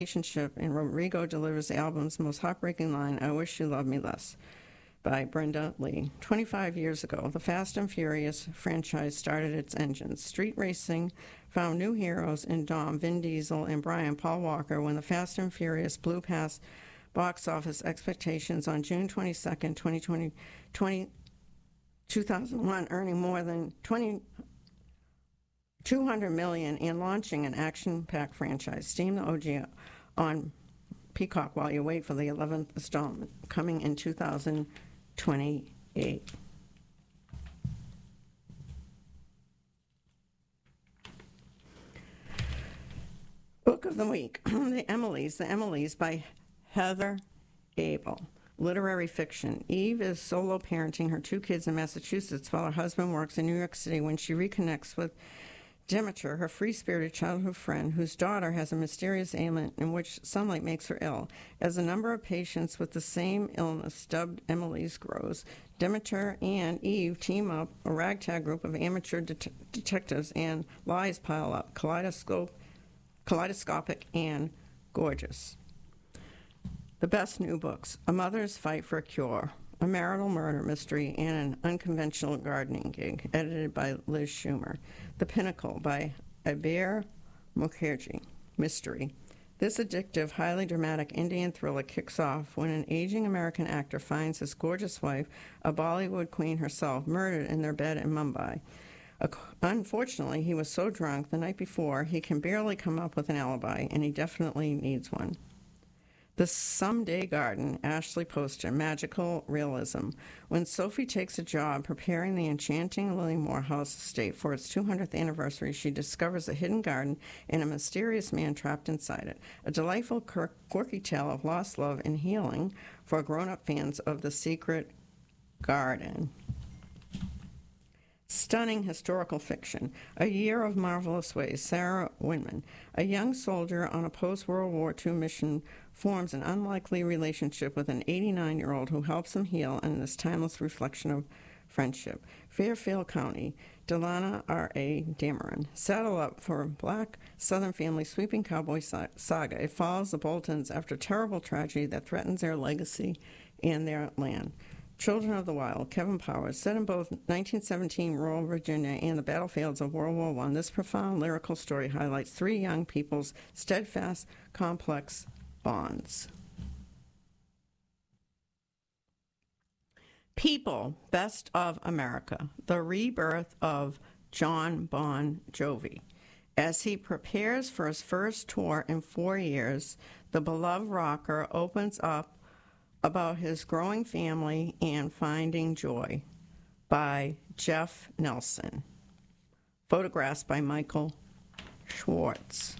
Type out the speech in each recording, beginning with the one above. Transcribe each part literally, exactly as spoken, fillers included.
relationship, and Rodrigo delivers the album's most heartbreaking line, I Wish You Loved Me Less, by Brenda Lee. twenty-five years ago, the Fast and Furious franchise started its engines. Street racing found new heroes in Dom, Vin Diesel, and Brian Paul Walker when the Fast and Furious blew past box office expectations on June twenty-second, twenty twenty, two thousand one, earning more than two hundred million dollars and launching an action-packed franchise. Steam the O G on Peacock while you wait for the eleventh installment, coming in two thousand twenty-eight. Book of the Week, The Emilys, The Emilys by Heather Abel. Literary fiction. Eve is solo parenting her two kids in Massachusetts while her husband works in New York City when she reconnects with Demeter, her free-spirited childhood friend, whose daughter has a mysterious ailment in which sunlight makes her ill. As the number of patients with the same illness, dubbed Emily's, grows, Demeter and Eve team up, a ragtag group of amateur det- detectives, and lies pile up, kaleidoscope, kaleidoscopic and gorgeous. The best new books: A Mother's Fight for a Cure, a marital murder mystery, and an unconventional gardening gig, edited by Liz Schumer. The Pinnacle by Abir Mukherjee, mystery. This addictive, highly dramatic Indian thriller kicks off when an aging American actor finds his gorgeous wife, a Bollywood queen herself, murdered in their bed in Mumbai. Unfortunately, he was so drunk the night before he can barely come up with an alibi, and he definitely needs one. The Someday Garden, Ashley Poster, magical realism. When Sophie takes a job preparing the enchanting Lilymore House estate for its two hundredth anniversary, she discovers a hidden garden and a mysterious man trapped inside it. A delightful, quirky tale of lost love and healing for grown-up fans of The Secret Garden. Stunning historical fiction. A Year of Marvelous Ways, Sarah Winman. A young soldier on a post-World War Two mission forms an unlikely relationship with an eighty-nine-year-old who helps him heal in this timeless reflection of friendship. Fairfield County, Delana R A. Dameron. Saddle up for Black Southern family sweeping cowboy saga. It follows the Boltons after terrible tragedy that threatens their legacy and their land. Children of the Wild, Kevin Powers. Set in both nineteen seventeen rural Virginia and the battlefields of World War One, this profound lyrical story highlights three young people's steadfast, complex bonds. People, Best of America, the rebirth of John Bon Jovi. As he prepares for his first tour in four years, the beloved rocker opens up about his growing family and finding joy, by Jeff Nelson. Photographs by Michael Schwartz.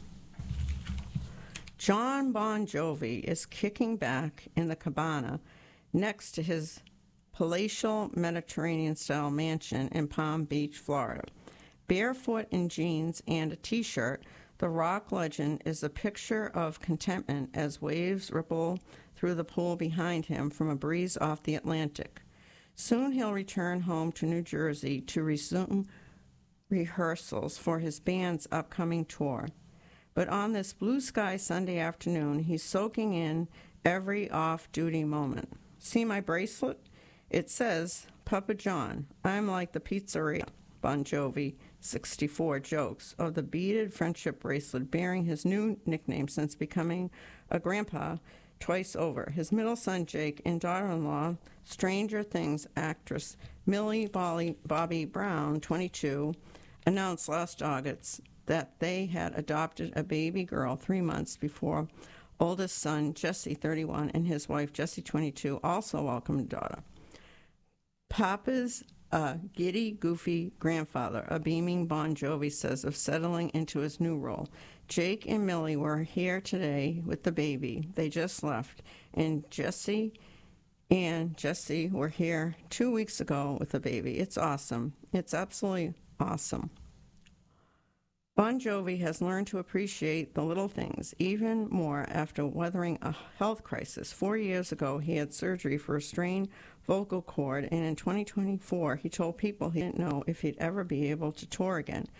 John Bon Jovi is kicking back in the cabana next to his palatial Mediterranean-style mansion in Palm Beach, Florida. Barefoot in jeans and a t-shirt, the rock legend is a picture of contentment as waves ripple through the pool behind him from a breeze off the Atlantic. Soon he'll return home to New Jersey to resume rehearsals for his band's upcoming tour. But on this blue sky Sunday afternoon, he's soaking in every off-duty moment. See my bracelet? It says, Papa John, I'm like the pizzeria. Bon Jovi, sixty-four, jokes of the beaded friendship bracelet bearing his new nickname since becoming a grandpa twice over. His middle son, Jake, and daughter-in-law, Stranger Things actress Millie Bobby, Bobby Brown, twenty-two, announced last August that they had adopted a baby girl three months before oldest son, Jesse, thirty-one, and his wife, Jessie, twenty-two, also welcomed a daughter. Papa's a giddy, goofy grandfather, a beaming Bon Jovi says of settling into his new role. Jake and Millie were here today with the baby. They just left. And Jesse and Jesse were here two weeks ago with the baby. It's awesome. It's absolutely awesome. Bon Jovi has learned to appreciate the little things even more after weathering a health crisis. Four years ago, he had surgery for a strained vocal cord, and in twenty twenty-four, he told people he didn't know if he'd ever be able to tour again.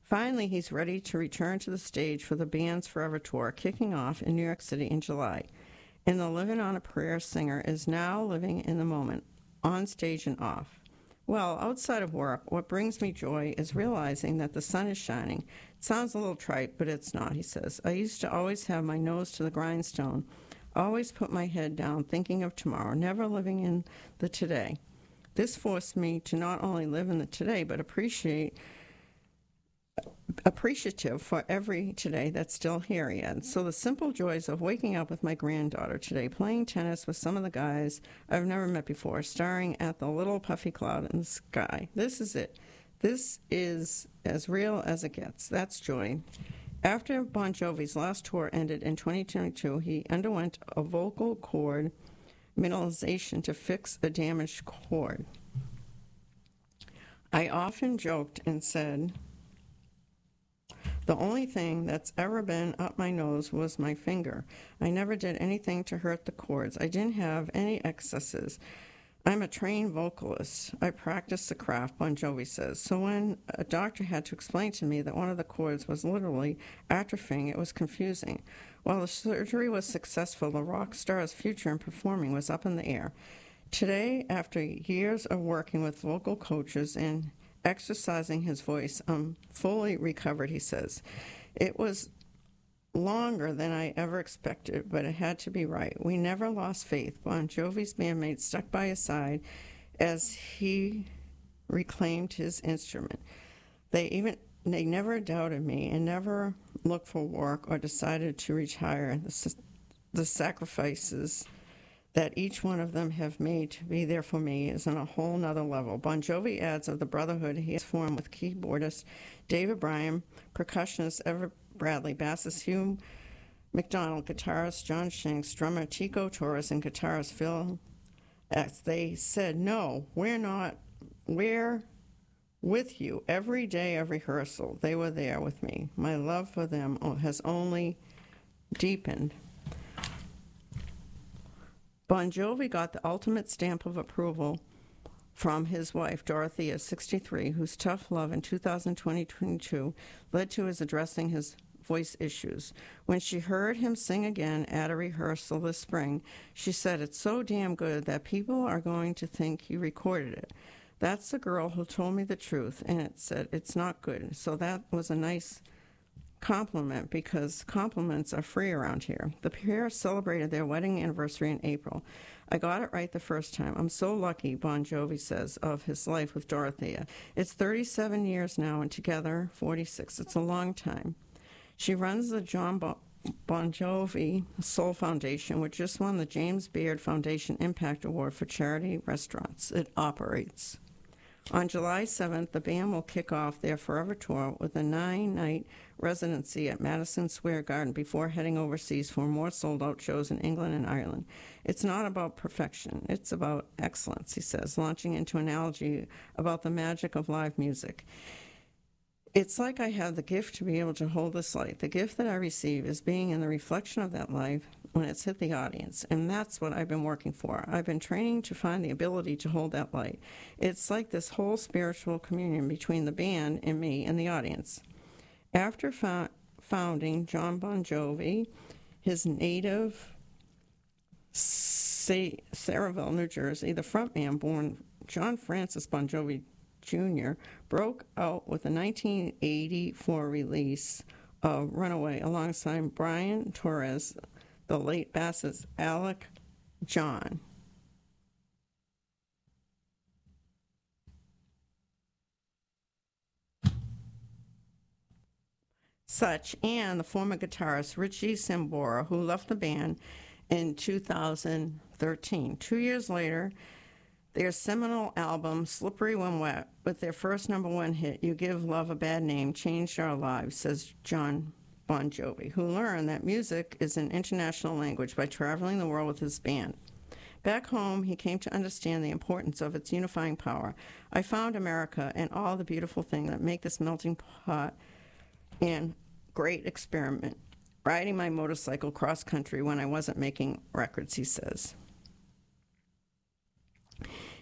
Finally, he's ready to return to the stage for the band's Forever Tour, kicking off in New York City in July. And the Living on a Prayer singer is now living in the moment, on stage and off. Well, outside of work, what brings me joy is realizing that the sun is shining. It sounds a little trite, but it's not, he says. I used to always have my nose to the grindstone, always put my head down, thinking of tomorrow, never living in the today. This forced me to not only live in the today, but appreciate appreciative for every today that's still here yet. So the simple joys of waking up with my granddaughter today, playing tennis with some of the guys I've never met before, staring at the little puffy cloud in the sky. This is it. This is as real as it gets. That's joy. After Bon Jovi's last tour ended in twenty twenty-two, he underwent a vocal cord mineralization to fix a damaged cord. I often joked and said, the only thing that's ever been up my nose was my finger. I never did anything to hurt the cords. I didn't have any excesses. I'm a trained vocalist. I practice the craft, Bon Jovi says. So when a doctor had to explain to me that one of the cords was literally atrophying, it was confusing. While the surgery was successful, the rock star's future in performing was up in the air. Today, after years of working with vocal coaches and exercising his voice, I'm fully recovered, he says. It was longer than I ever expected, but it had to be right. We never lost faith. Bon Jovi's bandmates stuck by his side as he reclaimed his instrument. They even they never doubted me and never looked for work or decided to retire. The, the sacrifices that each one of them have made to be there for me is on a whole nother level. Bon Jovi adds of the brotherhood he has formed with keyboardist David Bryan, percussionist Everett Bradley, bassist Hugh McDonald, guitarist John Shanks, drummer Tico Torres, and guitarist Phil X. They said, no, we're not, we're with you every day of rehearsal. They were there with me. My love for them has only deepened. Bon Jovi got the ultimate stamp of approval from his wife, Dorothea, sixty-three, whose tough love in two thousand twenty-two led to his addressing his voice issues. When she heard him sing again at a rehearsal this spring, she said, it's so damn good that people are going to think you recorded it. That's the girl who told me the truth, and it said it's not good. So that was a nice compliment, because compliments are free around here. The pair celebrated their wedding anniversary in April. I got it right the first time. I'm so lucky, Bon Jovi says of his life with Dorothea. It's thirty-seven years now, and together forty-six. It's a long time. She runs the John Bon Jovi Soul Foundation, which just won the James Beard Foundation Impact Award for charity restaurants it operates. On July seventh, the band will kick off their Forever Tour with a nine-night residency at Madison Square Garden before heading overseas for more sold-out shows in England and Ireland. It's not about perfection. It's about excellence, he says, launching into an analogy about the magic of live music. It's like I have the gift to be able to hold this light. The gift that I receive is being in the reflection of that light when it's hit the audience, and that's what I've been working for. I've been training to find the ability to hold that light. It's like this whole spiritual communion between the band and me and the audience. After fo- founding John Bon Jovi, his native Sa- Saraville, New Jersey, the frontman, born John Francis Bon Jovi Junior, broke out with a nineteen eighty-four release of Runaway alongside Brian Torres, the late bassist Alec John. Such, and the former guitarist Richie Sambora, who left the band in two thousand thirteen. Two years later, their seminal album, Slippery When Wet, with their first number one hit, You Give Love a Bad Name, changed our lives, says John Bon Jovi, who learned that music is an international language by traveling the world with his band. Back home, he came to understand the importance of its unifying power. I found America and all the beautiful things that make this melting pot and great experiment, riding my motorcycle cross-country when I wasn't making records, he says.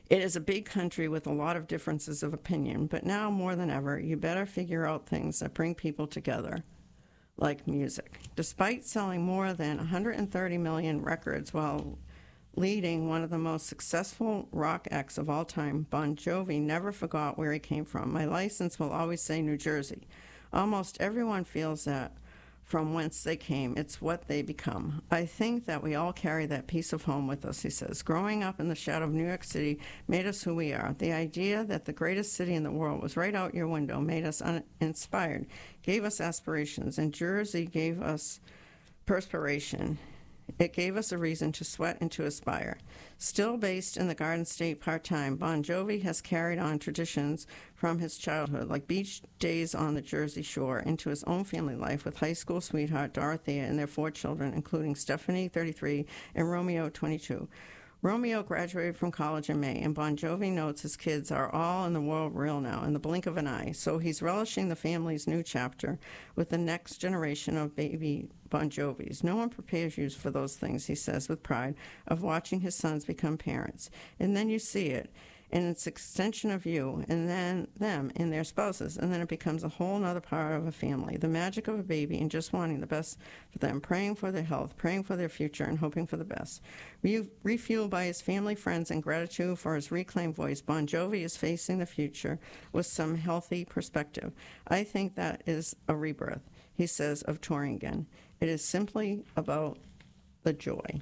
It is a big country with a lot of differences of opinion, but now more than ever, you better figure out things that bring people together, like music. Despite selling more than one hundred thirty million records while leading one of the most successful rock acts of all time, Bon Jovi never forgot where he came from. My license will always say New Jersey. Almost everyone feels that from whence they came. It's what they become. I think that we all carry that piece of home with us, he says. Growing up in the shadow of New York City made us who we are. The idea that the greatest city in the world was right out your window made us uninspired, gave us aspirations, and Jersey gave us perspiration. It gave us a reason to sweat and to aspire. Still based in the Garden State part-time, Bon Jovi has carried on traditions from his childhood, like beach days on the Jersey Shore, into his own family life with high school sweetheart Dorothea and their four children, including Stephanie, thirty-three, and Romeo, twenty-two. Romeo graduated from college in May, and Bon Jovi notes his kids are all in the world real now, in the blink of an eye. So he's relishing the family's new chapter with the next generation of baby Bon Jovis. No one prepares you for those things, he says with pride, of watching his sons become parents. And then you see it, and it's extension of you, and then them and their spouses, and then it becomes a whole other part of a family. The magic of a baby and just wanting the best for them, praying for their health, praying for their future, and hoping for the best. Re- refueled by his family, friends, and gratitude for his reclaimed voice, Bon Jovi is facing the future with some healthy perspective. I think that is a rebirth, he says, of touring again. It is simply about the joy.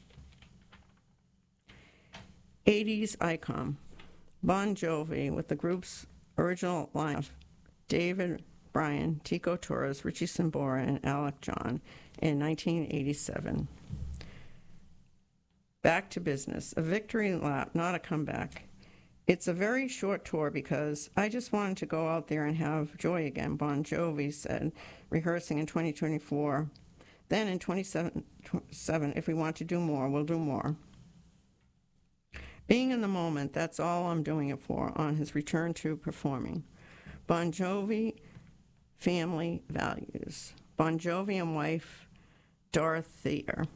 eighties icon. Bon Jovi, with the group's original lineup, David Bryan, Tico Torres, Richie Sambora, and Alec John, in nineteen eighty-seven. Back to business. A victory lap, not a comeback. It's a very short tour because I just wanted to go out there and have joy again, Bon Jovi said, rehearsing in twenty twenty-four. Then in twenty-seven, if we want to do more, we'll do more. Being in the moment, that's all I'm doing it for, on his return to performing. Bon Jovi family values. Bon Jovi and wife Dorothea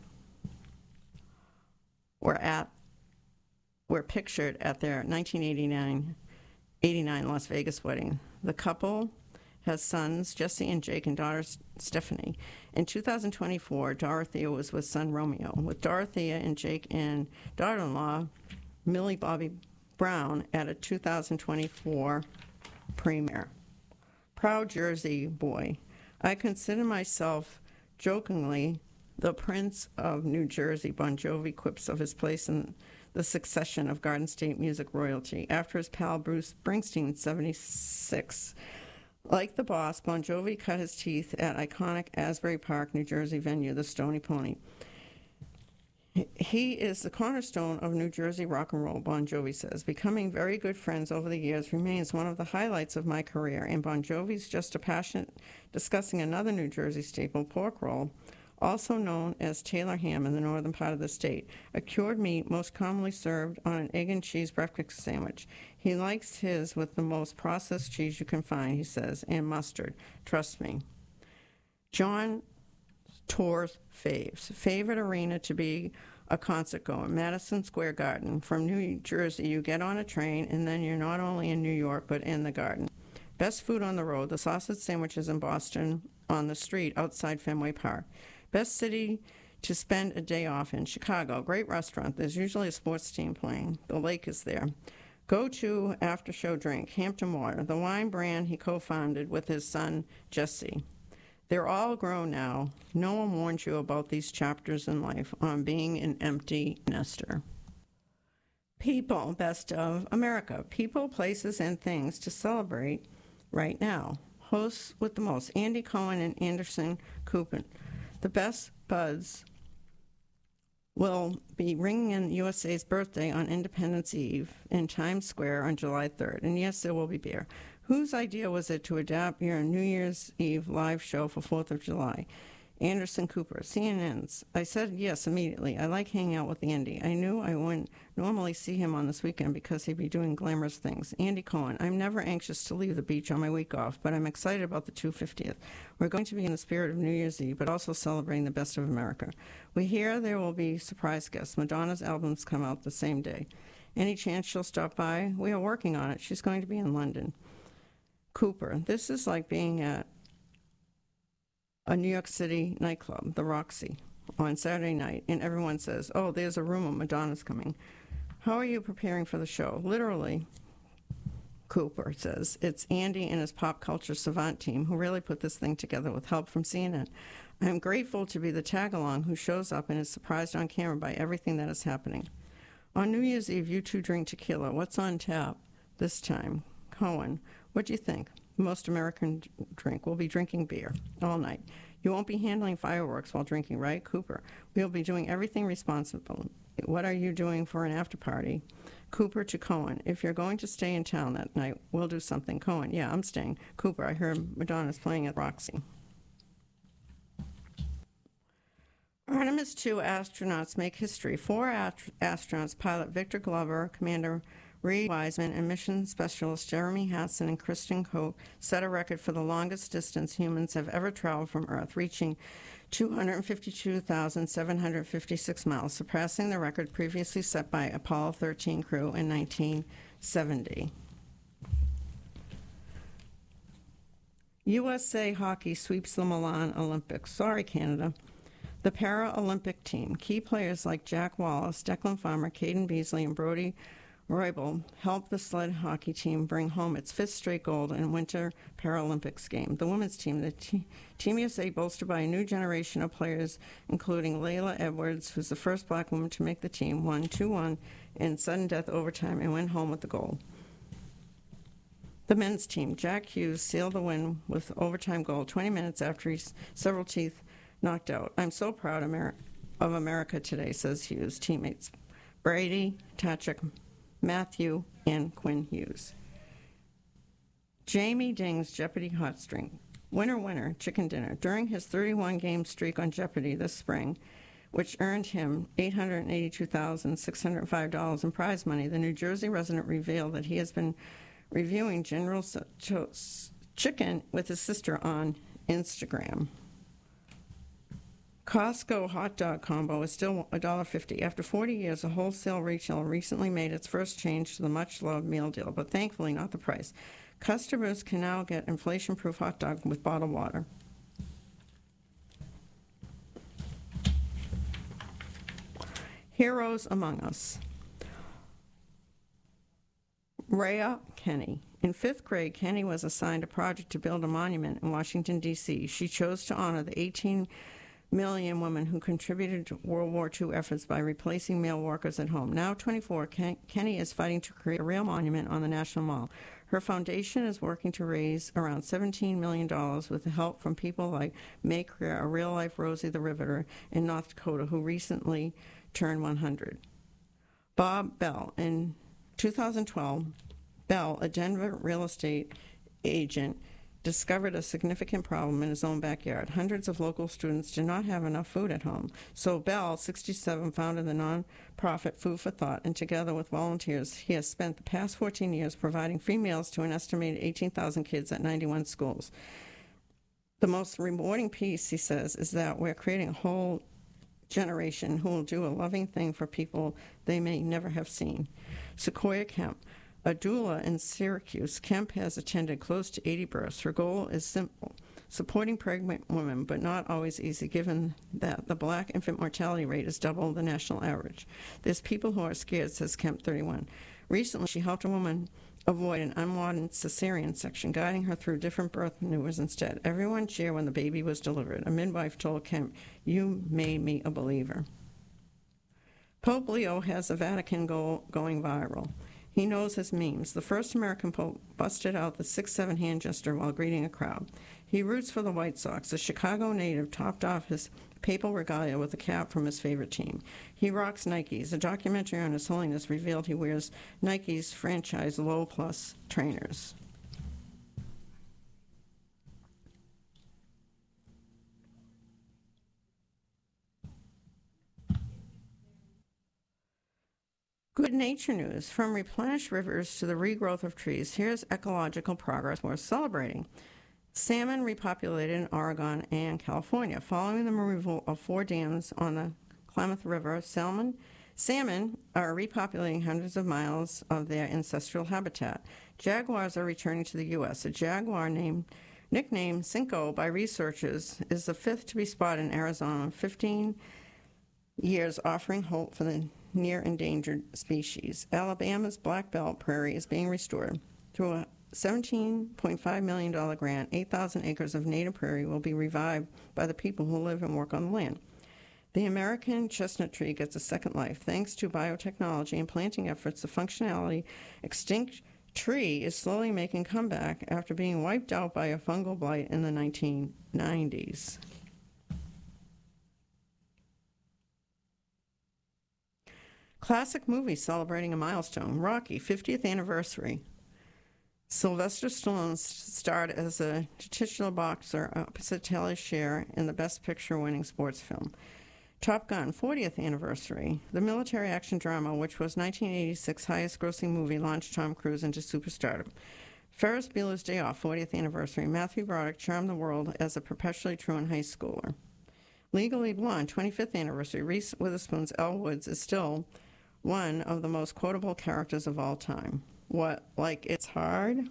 were at were pictured at their nineteen eighty-nine Las Vegas wedding. The couple has sons, Jesse and Jake, and daughter Stephanie. In two thousand twenty-four, Dorothea was with son Romeo, with Dorothea and Jake and daughter-in-law Millie Bobby Brown at a two thousand twenty-four premiere. Proud Jersey boy. I consider myself jokingly the Prince of New Jersey, Bon Jovi quips of his place in the succession of Garden State music royalty after his pal Bruce Springsteen in seventy-six. Like the boss, Bon Jovi cut his teeth at iconic Asbury Park, New Jersey venue, the Stony Pony. He is the cornerstone of New Jersey rock and roll, Bon Jovi says. Becoming very good friends over the years remains one of the highlights of my career, and Bon Jovi's just a passionate discussing another New Jersey staple, pork roll, also known as Taylor ham in the northern part of the state, a cured meat most commonly served on an egg and cheese breakfast sandwich. He likes his with the most processed cheese you can find, he says, and mustard. Trust me. John Tour's faves. Favorite arena to be a concert goer, Madison Square Garden. From New Jersey, you get on a train, and then you're not only in New York, but in the Garden. Best food on the road, the sausage sandwiches in Boston on the street outside Fenway Park. Best city to spend a day off in, Chicago. Great restaurant. There's usually a sports team playing. The lake is there. Go-to after-show drink, Hampton Water, the wine brand he co-founded with his son, Jesse. They're all grown now. No one warned you about these chapters in life on being an empty nester. People, best of America. People, places, and things to celebrate right now. Hosts with the most, Andy Cohen and Anderson Cooper. The best buds will be ringing in U S A's birthday on Independence Eve in Times Square on July third. And yes, there will be beer. Whose idea was it to adapt your New Year's Eve live show for fourth of July? Anderson Cooper, C N N's. I said yes immediately. I like hanging out with Andy. I knew I wouldn't normally see him on this weekend because he'd be doing glamorous things. Andy Cohen, I'm never anxious to leave the beach on my week off, but I'm excited about the two hundred fiftieth. We're going to be in the spirit of New Year's Eve, but also celebrating the best of America. We hear there will be surprise guests. Madonna's albums come out the same day. Any chance she'll stop by? We are working on it. She's going to be in London. Cooper, this is like being at a New York City nightclub, the Roxy, on Saturday night, and everyone says, oh, there's a rumor Madonna's coming. How are you preparing for the show? Literally, Cooper says, it's Andy and his pop culture savant team who really put this thing together with help from C N N. I'm grateful to be the tag-along who shows up and is surprised on camera by everything that is happening. On New Year's Eve, you two drink tequila. What's on tap this time? Cohen, what do you think? Most American drink. We'll be drinking beer all night. You won't be handling fireworks while drinking, right? Cooper, we'll be doing everything responsible. What are you doing for an after party? Cooper to Cohen, if you're going to stay in town that night, we'll do something. Cohen, yeah, I'm staying. Cooper, I heard Madonna's playing at Roxy. Artemis two astronauts make history. Four ast- astronauts, pilot Victor Glover, Commander Reed Wiseman, and mission specialist Jeremy Hassan and Kristen Koch set a record for the longest distance humans have ever traveled from Earth, reaching two hundred fifty-two thousand seven hundred fifty-six miles, surpassing the record previously set by Apollo thirteen crew in nineteen seventy. U S A Hockey sweeps the Milan Olympics. Sorry, Canada. The Paralympic team, key players like Jack Wallace, Declan Farmer, Caden Beasley, and Brody Roybal helped the sled hockey team bring home its fifth straight gold in Winter Paralympics game. The women's team, the t- Team U S A, bolstered by a new generation of players, including Layla Edwards, who's the first black woman to make the team, won two one in sudden death overtime and went home with the gold. The men's team, Jack Hughes, sealed the win with overtime goal twenty minutes after he's several teeth knocked out. I'm so proud Amer- of America today, says Hughes' teammates Brady, Tachik, Matthew, and Quinn Hughes. Jamie Ding's Jeopardy hot string. Winner, winner, chicken dinner. During his thirty-one game streak on Jeopardy this spring, which earned him eight hundred eighty-two thousand six hundred five dollars in prize money, the New Jersey resident revealed that he has been reviewing General Tso's chicken with his sister on Instagram. Costco hot dog combo is still one dollar fifty. After forty years, a wholesale retailer recently made its first change to the much-loved meal deal, but thankfully not the price. Customers can now get inflation-proof hot dog with bottled water. Heroes among us. Rhea Kenny. In fifth grade, Kenny was assigned a project to build a monument in Washington, D C She chose to honor the eighteen million women who contributed to World War Two efforts by replacing male workers at home. Now twenty-four, Ken- Kenny is fighting to create a real monument on the National Mall. Her foundation is working to raise around seventeen million dollars with the help from people like May Creer, a real-life Rosie the Riveter in North Dakota who recently turned one hundred. Bob Bell. In two thousand twelve, Bell, a Denver real estate agent, discovered a significant problem in his own backyard. Hundreds of local students did not have enough food at home. So Bell, sixty-seven, founded the nonprofit Food for Thought, and together with volunteers, he has spent the past fourteen years providing free meals to an estimated eighteen thousand kids at ninety-one schools. The most rewarding piece, he says, is that we're creating a whole generation who will do a loving thing for people they may never have seen. Sequoia Kemp. A doula in Syracuse, Kemp has attended close to eighty births. Her goal is simple, supporting pregnant women, but not always easy given that the black infant mortality rate is double the national average. There's people who are scared, says Kemp, thirty-one. Recently, she helped a woman avoid an unwanted cesarean section, guiding her through different birth maneuvers instead. Everyone cheered when the baby was delivered. A midwife told Kemp, "You made me a believer." Pope Leo has the Vatican go, going viral. He knows his memes. The first American pope busted out the six seven hand gesture while greeting a crowd. He roots for the White Sox. The Chicago native topped off his papal regalia with a cap from his favorite team. He rocks Nikes. A documentary on His Holiness revealed he wears Nike's franchise Low Plus trainers. Good nature news. From replenished rivers to the regrowth of trees, here's ecological progress worth celebrating. Salmon repopulated in Oregon and California. Following the removal of four dams on the Klamath River, salmon Salmon are repopulating hundreds of miles of their ancestral habitat. Jaguars are returning to the U S. A jaguar named nicknamed Cinco by researchers is the fifth to be spotted in Arizona, fifteen years offering hope for the near endangered species. Alabama's Black Belt Prairie is being restored. Through a seventeen point five million dollars grant, eight thousand acres of native prairie will be revived by the people who live and work on the land. The American chestnut tree gets a second life. Thanks to biotechnology and planting efforts, the functionality extinct tree is slowly making a comeback after being wiped out by a fungal blight in the nineteen nineties. Classic movie celebrating a milestone. Rocky, fiftieth anniversary. Sylvester Stallone starred as a titular boxer opposite Taylor Shire in the Best Picture winning sports film. Top Gun, fortieth anniversary. The military action drama, which was nineteen eighty-six's highest-grossing movie, launched Tom Cruise into superstardom. Ferris Bueller's Day Off, fortieth anniversary. Matthew Broderick charmed the world as a perpetually truant high schooler. Legally Blonde, twenty-fifth anniversary. Reese Witherspoon's Elle Woods is still one of the most quotable characters of all time. What, like it's hard?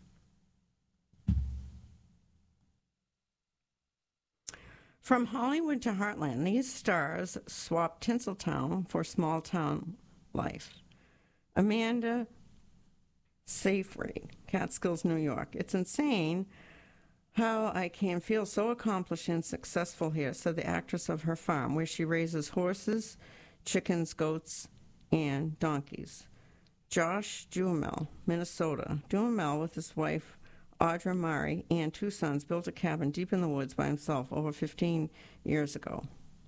From Hollywood to Heartland, these stars swapped Tinseltown for small-town life. Amanda Seyfried, Catskills, New York. It's insane how I can feel so accomplished and successful here, said the actress of her farm, where she raises horses, chickens, goats, and donkeys. Josh Duhamel, Minnesota. Duhamel, with his wife, Audra Murray, and two sons, built a cabin deep in the woods by himself over fifteen years ago.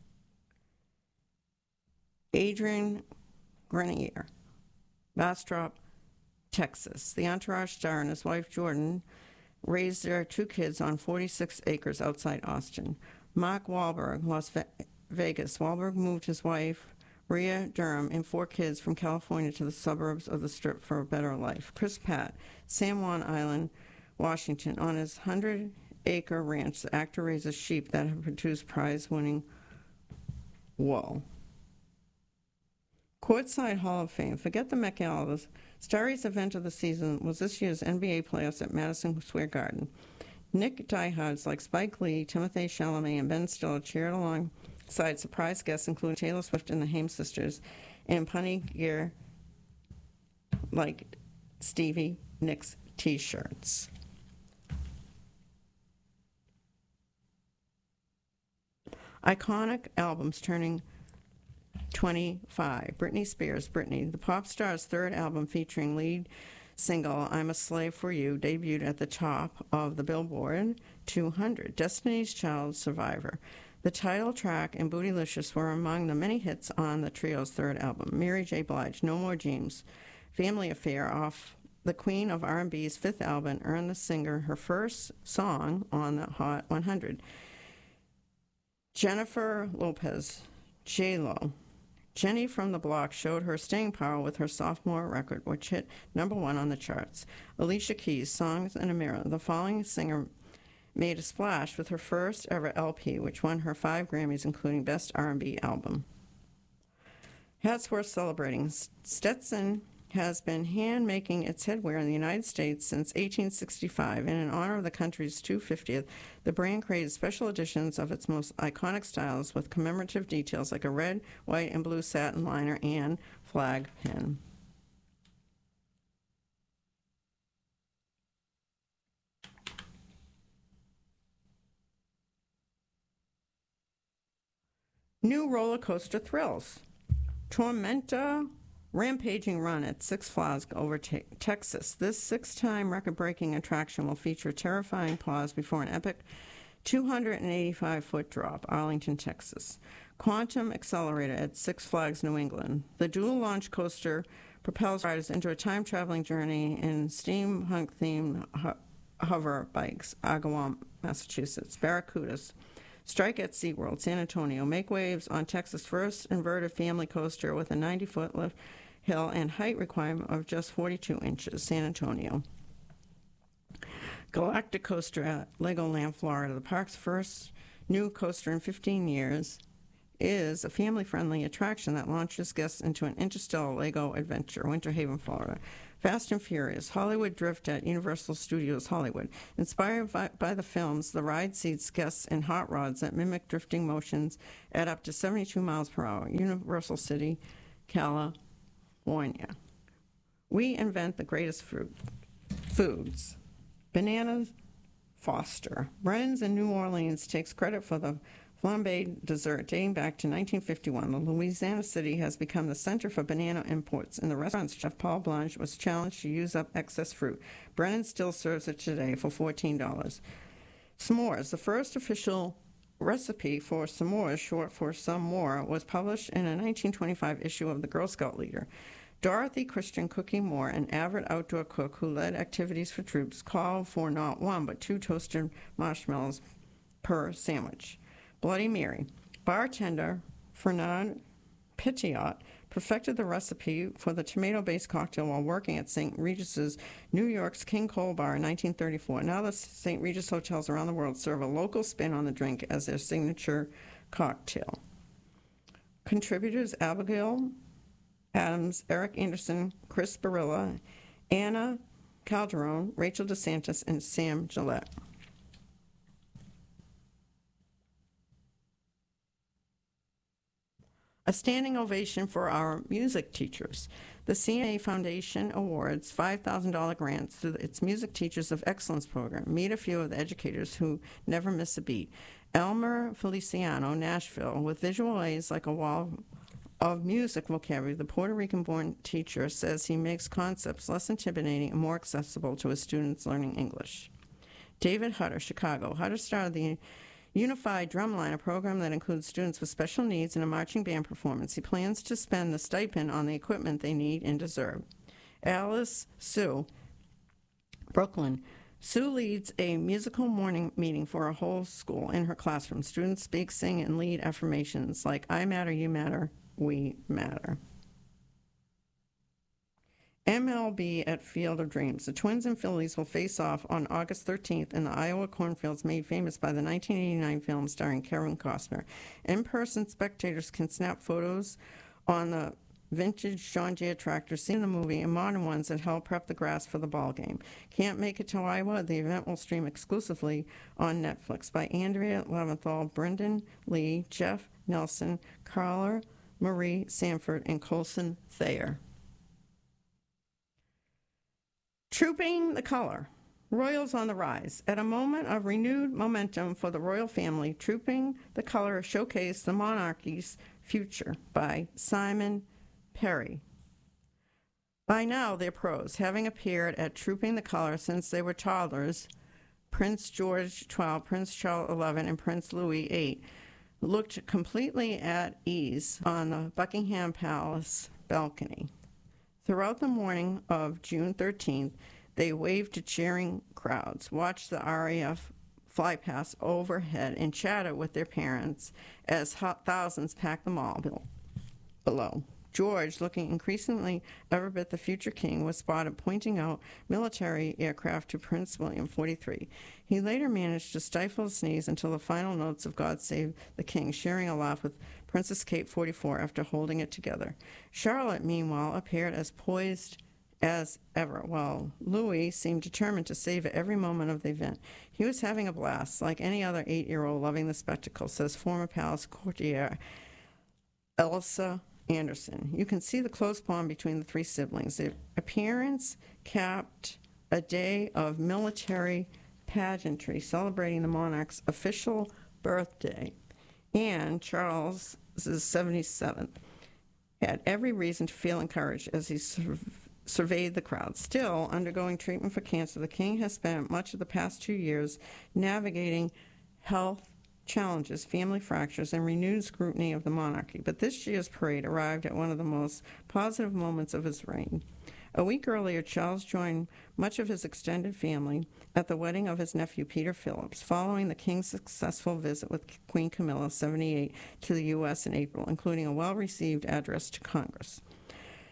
Adrian Grenier, Bastrop, Texas. The Entourage star and his wife, Jordan, raised their two kids on forty-six acres outside Austin. Mark Wahlberg, Las Vegas. Wahlberg moved his wife, Rhea Durham, and four kids from California to the suburbs of the Strip for a better life. Chris Pratt, San Juan Island, Washington. On his hundred-acre ranch, the actor raises sheep that have produced prize-winning wool. Courtside Hall of Fame. Forget the Met Gala. The starriest event of the season was this year's N B A playoffs at Madison Square Garden. Nick diehards like Spike Lee, Timothée Chalamet, and Ben Stiller cheered alongside surprise guests including Taylor Swift and the Haim sisters, and punny gear like Stevie Nicks T-shirts. Iconic albums turning twenty-five. Britney Spears, Britney. The pop star's third album featuring lead single I'm a Slave for You debuted at the top of the Billboard two hundred. Destiny's Child, Survivor. The title track and Bootylicious were among the many hits on the trio's third album. Mary J. Blige, No More Dreams. Family Affair, off the Queen of R and B's fifth album, earned the singer her first song on the Hot one hundred. Jennifer Lopez, J-Lo. Jenny from the Block showed her staying power with her sophomore record, which hit number one on the charts. Alicia Keys, Songs in a Mirror. The following singer made a splash with her first ever L P, which won her five Grammys, including Best R and B Album. Hats worth celebrating. Stetson has been hand-making its headwear in the United States since eighteen sixty-five, and in honor of the country's two hundred fiftieth, the brand created special editions of its most iconic styles with commemorative details like a red, white, and blue satin liner and flag pin. New roller coaster thrills. Tormenta Rampaging Run at Six Flags over te- Texas. This six-time record-breaking attraction will feature terrifying pause before an epic two hundred eighty-five foot drop, Arlington, Texas. Quantum Accelerator at Six Flags New England. The dual-launch coaster propels riders into a time-traveling journey in steampunk-themed ho- hover bikes, Agawam, Massachusetts. Barracudas strike at SeaWorld, San Antonio. Make waves on Texas' first inverted family coaster with a ninety foot lift hill and height requirement of just forty-two inches, San Antonio. Galactic Coaster at Legoland, Florida. The park's first new coaster in fifteen years is a family-friendly attraction that launches guests into an interstellar Lego adventure, Winter Haven, Florida. Fast and Furious, Hollywood Drift at Universal Studios Hollywood. Inspired by, by the films, the ride seats guests in hot rods that mimic drifting motions at up to seventy-two miles per hour. Universal City, California. We invent the greatest fruit. Foods. Bananas, Foster. Brennan's in New Orleans takes credit for the flambéed dessert dating back to nineteen fifty-one. The Louisiana city has become the center for banana imports. In the restaurant, Chef Paul Blanche was challenged to use up excess fruit. Brennan still serves it today for fourteen dollars. S'mores, the first official recipe for s'mores, short for some more, was published in a nineteen twenty-five issue of the Girl Scout Leader. Dorothy Christian Cookie Moore, an avid outdoor cook who led activities for troops, called for not one but two toasted marshmallows per sandwich. Bloody Mary. Bartender Fernand Petiot perfected the recipe for the tomato-based cocktail while working at Saint Regis's New York's King Cole Bar in nineteen thirty-four. Now the Saint Regis hotels around the world serve a local spin on the drink as their signature cocktail. Contributors Abigail Adams, Eric Anderson, Chris Barilla, Anna Calderon, Rachel DeSantis, and Sam Gillette. A standing ovation for our music teachers. The C N A Foundation awards five thousand dollars grants to its Music Teachers of Excellence program. Meet a few of the educators who never miss a beat. Elmer Feliciano, Nashville, with visual aids like a wall of music vocabulary, the Puerto Rican-born teacher says he makes concepts less intimidating and more accessible to his students learning English. David Hutter, Chicago. Hutter started the Unified Drumline, a program that includes students with special needs in a marching band performance. He plans to spend the stipend on the equipment they need and deserve. Alice Sue, Brooklyn. Sue leads a musical morning meeting for a whole school in her classroom. Students speak, sing, and lead affirmations like, I matter, you matter, we matter. M L B at Field of Dreams. The Twins and Phillies will face off on August thirteenth in the Iowa cornfields made famous by the nineteen eighty-nine film starring Kevin Costner. In-person spectators can snap photos on the vintage John Deere tractor seen in the movie and modern ones that help prep the grass for the ball game. Can't make it to Iowa? The event will stream exclusively on Netflix by Andrea Leventhal, Brendan Lee, Jeff Nelson, Carla Marie Sanford, and Colson Thayer. Trooping the Color. Royals on the rise. At a moment of renewed momentum for the royal family, Trooping the Color showcased the monarchy's future by Simon Perry. By now, they're pros, having appeared at Trooping the Color since they were toddlers. Prince George the twelfth, Prince Charles the eleventh, and Prince Louis the eighth looked completely at ease on the Buckingham Palace balcony. Throughout the morning of June thirteenth, they waved to cheering crowds, watched the R A F fly past overhead, and chatted with their parents as thousands packed the mall below. George, looking increasingly ever bit the future king, was spotted pointing out military aircraft to Prince William, forty-three. He later managed to stifle a sneeze until the final notes of God Save the King, sharing a laugh with Princess Kate, forty-four, after holding it together. Charlotte, meanwhile, appeared as poised as ever, while Louis seemed determined to savor every moment of the event. He was having a blast, like any other eight-year-old loving the spectacle, says former palace courtier Elsa Anderson. You can see the close bond between the three siblings. The appearance capped a day of military pageantry celebrating the monarch's official birthday, and Charles' seventy-seventh had every reason to feel encouraged as he sur- surveyed the crowd. Still undergoing treatment for cancer, the king has spent much of the past two years navigating health challenges, family fractures, and renewed scrutiny of the monarchy. But this year's parade arrived at one of the most positive moments of his reign. A week earlier, Charles joined much of his extended family at the wedding of his nephew, Peter Phillips, following the king's successful visit with Queen Camilla, seventy-eight, to the U S in April, including a well-received address to Congress.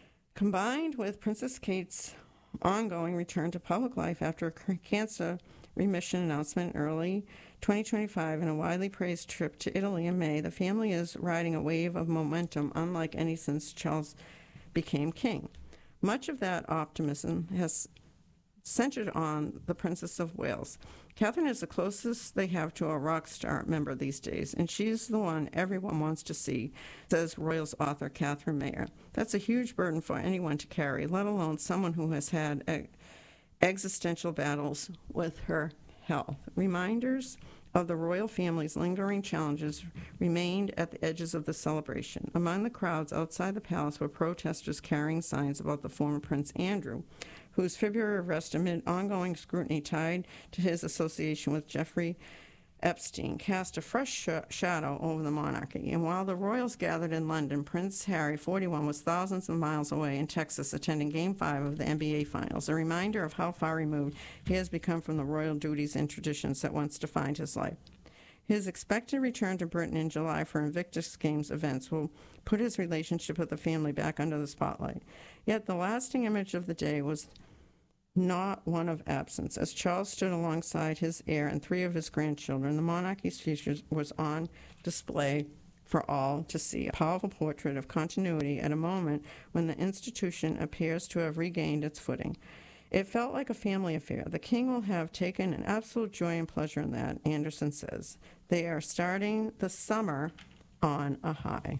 Combined with Princess Kate's ongoing return to public life after a cancer remission announcement in early twenty twenty-five and a widely praised trip to Italy in May, the family is riding a wave of momentum unlike any since Charles became king. Much of that optimism has centered on the Princess of Wales. Catherine is the closest they have to a rock star member these days, and she's the one everyone wants to see, says Royals author Catherine Mayer. That's a huge burden for anyone to carry, let alone someone who has had e- existential battles with her health. Reminders of the royal family's lingering challenges remained at the edges of the celebration. Among the crowds outside the palace were protesters carrying signs about the former Prince Andrew, whose February arrest amid ongoing scrutiny tied to his association with Jeffrey Epstein cast a fresh sh- shadow over the monarchy. And while the royals gathered in London, Prince Harry, forty-one, was thousands of miles away in Texas attending Game five of the N B A Finals, a reminder of how far removed he has become from the royal duties and traditions that once defined his life. His expected return to Britain in July for Invictus Games events will put his relationship with the family back under the spotlight. Yet the lasting image of the day was not one of absence. As Charles stood alongside his heir and three of his grandchildren, the monarchy's future was on display for all to see, a powerful portrait of continuity at a moment when the institution appears to have regained its footing. It felt like a family affair. The king will have taken an absolute joy and pleasure in that, Anderson says. They are starting the summer on a high.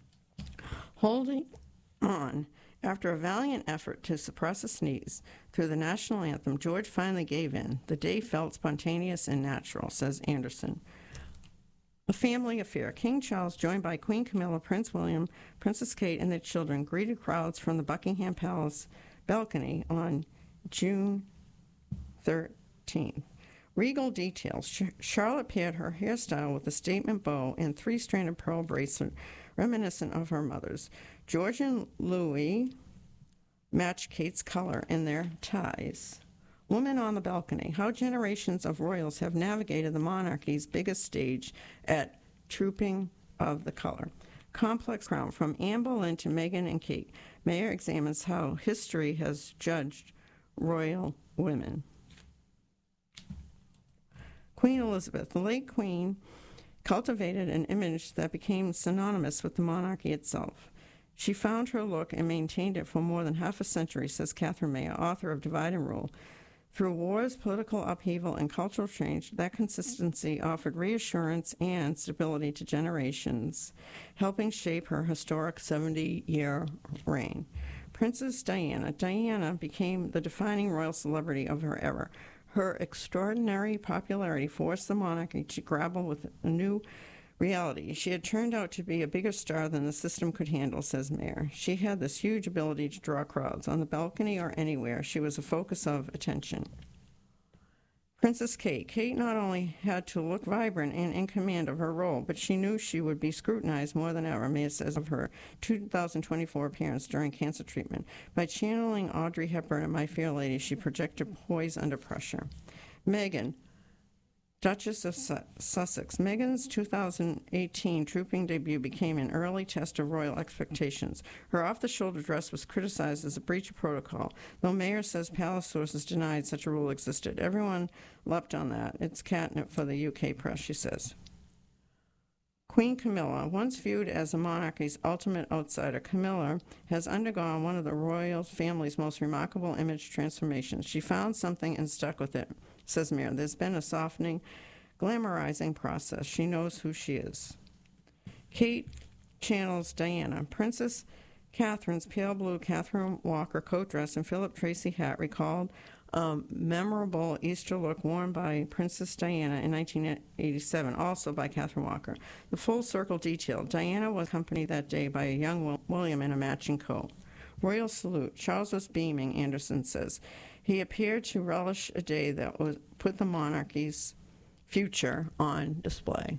Holding on. After a valiant effort to suppress a sneeze through the national anthem, George finally gave in. The day felt spontaneous and natural, says Anderson. A family affair. King Charles, joined by Queen Camilla, Prince William, Princess Kate, and their children, greeted crowds from the Buckingham Palace balcony on June thirteenth. Regal details. Charlotte paired her hairstyle with a statement bow and three-stranded pearl bracelet reminiscent of her mother's. George and Louis matched Kate's color in their ties. Women on the balcony. How generations of royals have navigated the monarchy's biggest stage at Trooping of the Color. Complex crown. From Anne Boleyn to Meghan and Kate, Mayer examines how history has judged royal women. Queen Elizabeth. The late Queen cultivated an image that became synonymous with the monarchy itself. She found her look and maintained it for more than half a century, says Catherine Mayer, author of Divide and Rule. Through wars, political upheaval, and cultural change, that consistency offered reassurance and stability to generations, helping shape her historic seventy-year reign. Princess Diana. Diana became the defining royal celebrity of her era. Her extraordinary popularity forced the monarchy to grapple with a new reality. She had turned out to be a bigger star than the system could handle, says Mayer. She had this huge ability to draw crowds. On the balcony or anywhere, she was a focus of attention. Princess Kate. Kate not only had to look vibrant and in command of her role, but she knew she would be scrutinized more than ever, Mayer says of her two thousand twenty-four appearance during cancer treatment. By channeling Audrey Hepburn in My Fair Lady, she projected poise under pressure. Meghan. Duchess of Sussex. Meghan's two thousand eighteen Trooping debut became an early test of royal expectations. Her off-the-shoulder dress was criticized as a breach of protocol, though Mayer says palace sources denied such a rule existed. Everyone leapt on that. It's catnip for the U K press, she says. Queen Camilla. Once viewed as the monarchy's ultimate outsider, Camilla has undergone one of the royal family's most remarkable image transformations. She found something and stuck with it, says Mayer. There's been a softening, glamorizing process. She knows who she is. Kate channels Diana. Princess Catherine's pale blue Catherine Walker coat dress and Philip Tracy hat recalled a memorable Easter look worn by Princess Diana in nineteen eighty-seven, also by Catherine Walker. The full circle detail. Diana was accompanied that day by a young William in a matching coat. Royal salute. Charles was beaming, Anderson says. He appeared to relish a day that would put the monarchy's future on display.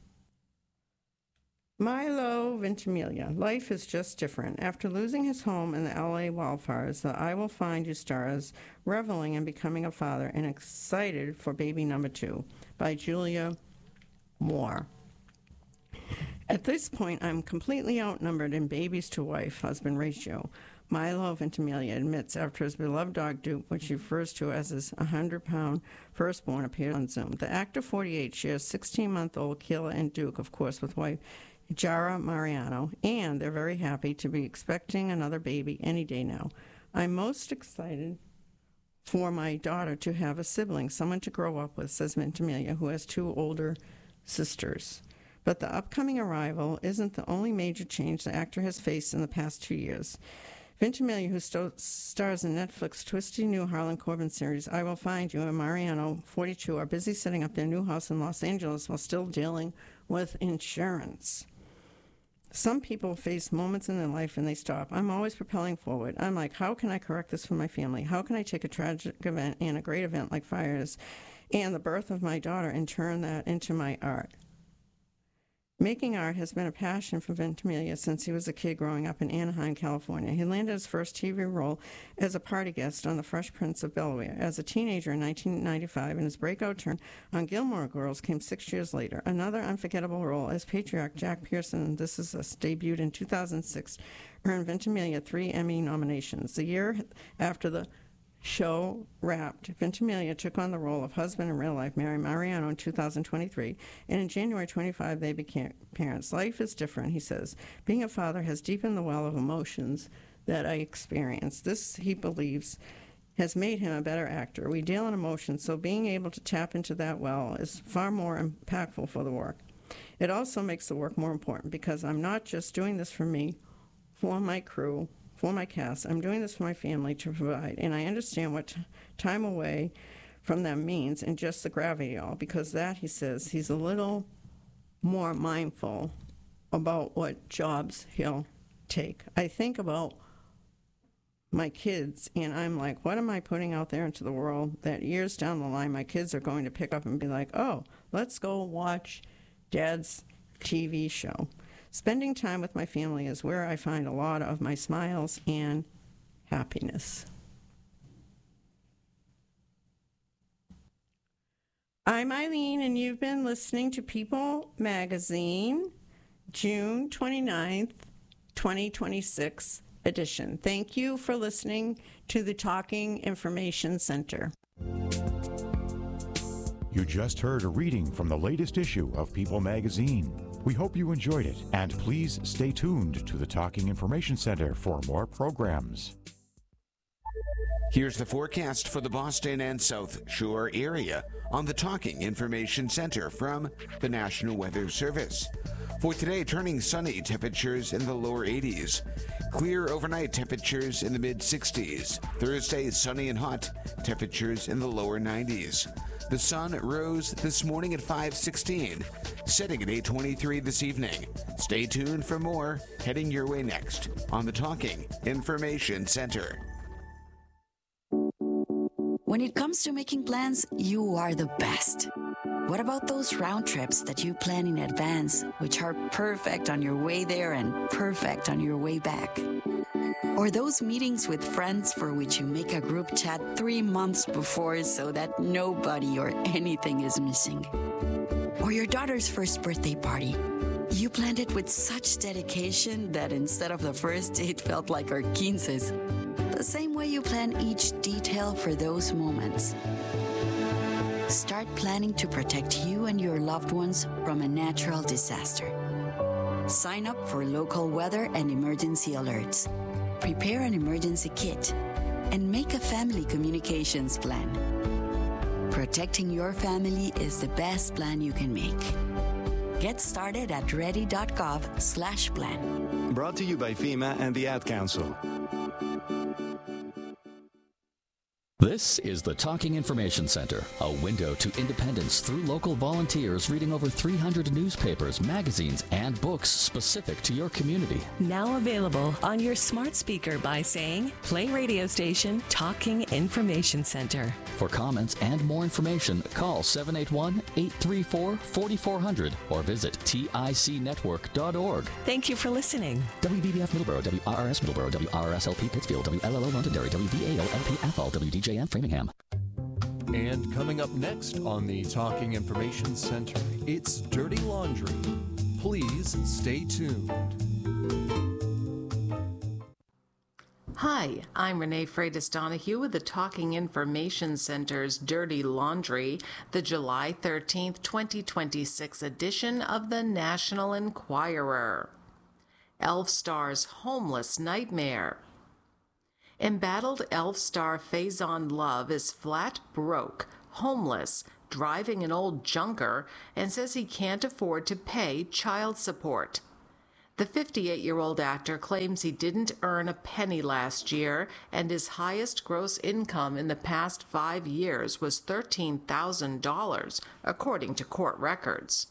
Milo Ventimiglia. Life is just different. After losing his home in the L A wildfires, the I Will Find You star is reveling in becoming a father and excited for baby number two by Julia Moore. At this point, I'm completely outnumbered in babies to wife husband ratio. Milo Ventimiglia admits after his beloved dog Duke, which he refers to as his one hundred pound firstborn, appeared on Zoom. The actor forty-eight shares sixteen-month-old Kayla and Duke, of course, with wife Jara Mariano, and they're very happy to be expecting another baby any day now. I'm most excited for my daughter to have a sibling, someone to grow up with, says Ventimiglia, who has two older sisters. But the upcoming arrival isn't the only major change the actor has faced in the past two years. Ventimiglia, who sto- stars in Netflix' twisty new Harlan Coben series, I Will Find You, and Mariano, forty-two, are busy setting up their new house in Los Angeles while still dealing with insurance. Some people face moments in their life and they stop. I'm always propelling forward. I'm like, how can I correct this for my family? How can I take a tragic event and a great event like fires and the birth of my daughter and turn that into my art? Making art has been a passion for Ventimiglia since he was a kid growing up in Anaheim, California. He landed his first T V role as a party guest on The Fresh Prince of Bel-Air as a teenager in nineteen ninety-five, and his breakout turn on Gilmore Girls came six years later. Another unforgettable role as patriarch Jack Pearson, This Is Us, debuted in two thousand six, earned Ventimiglia three Emmy nominations. The year after the show wrapped, Ventimiglia took on the role of husband in real life, Mary Mariano, in two thousand twenty-three, and in January twenty-five, they became parents. Life is different, he says. Being a father has deepened the well of emotions that I experienced. This, he believes, has made him a better actor. We deal in emotions, so being able to tap into that well is far more impactful for the work. It also makes the work more important because I'm not just doing this for me, for my crew, for my cast. I'm doing this for my family to provide, and I understand what t- time away from them means and just the gravity of it all. Because that, he says, he's a little more mindful about what jobs he'll take. I think about my kids, and I'm like, what am I putting out there into the world that years down the line my kids are going to pick up and be like, oh, let's go watch Dad's T V show. Spending time with my family is where I find a lot of my smiles and happiness. I'm Eileen, and you've been listening to People Magazine, June twenty-ninth, twenty twenty-six edition. Thank you for listening to the Talking Information Center. You just heard a reading from the latest issue of People Magazine. We hope you enjoyed it, and please stay tuned to the Talking Information Center for more programs. Here's the forecast for the Boston and South Shore area on the Talking Information Center from the National Weather Service. For today, turning sunny, temperatures in the lower eighties. Clear overnight, temperatures in the mid sixties. Thursday, sunny and hot, temperatures in the lower nineties. The sun rose this morning at five sixteen, setting at eight twenty-three this evening. Stay tuned for more heading your way next on the Talking Information Center. When it comes to making plans, you are the best. What about those round trips that you plan in advance, which are perfect on your way there and perfect on your way back? Or those meetings with friends for which you make a group chat three months before so that nobody or anything is missing? Or your daughter's first birthday party. You planned it with such dedication that instead of the first, it felt like our quinces. The same way you plan each detail for those moments. Start planning to protect you and your loved ones from a natural disaster. Sign up for local weather and emergency alerts. Prepare an emergency kit and make a family communications plan. Protecting your family is the best plan you can make. Get started at ready.gov slash plan. Brought to you by FEMA and the Ad Council. This is the Talking Information Center, a window to independence through local volunteers reading over three hundred newspapers, magazines, and books specific to your community. Now available on your smart speaker by saying, play radio station Talking Information Center. For comments and more information, call seven eight one, eight three four, four four zero zero or visit tic network dot org. Thank you for listening. W B B F Middleborough, W R R S Middleborough, W R R S L P Pittsfield, W L L O Londonderry, W V A O L P Athol, W D J M Framingham. And coming up next on the Talking Information Center, it's Dirty Laundry. Please stay tuned. Hi, I'm Renee Freitas Donahue with the Talking Information Center's Dirty Laundry, the July thirteenth, twenty twenty-six edition of the National Enquirer. Elf Star's homeless nightmare. Embattled Elf star Faison Love is flat broke, homeless, driving an old junker, and says he can't afford to pay child support. The fifty-eight-year-old actor claims he didn't earn a penny last year, and his highest gross income in the past five years was thirteen thousand dollars, according to court records.